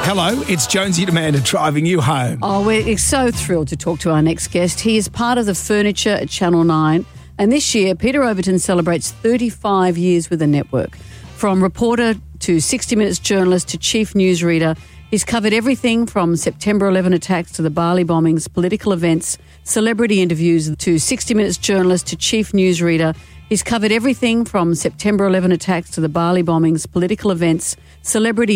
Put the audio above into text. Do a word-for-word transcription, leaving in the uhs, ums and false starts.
Hello, it's Jonesy Demander driving you home. Oh, we're so thrilled to talk to our next guest. He is part of the furniture at Channel nine, and this year Peter Overton celebrates thirty-five years with the network. From reporter to sixty minutes journalist to chief newsreader, he's covered everything from September eleventh attacks to the Bali bombings, political events, celebrity interviews to sixty minutes journalist to chief newsreader. He's covered everything from September eleventh attacks to the Bali bombings, political events, celebrity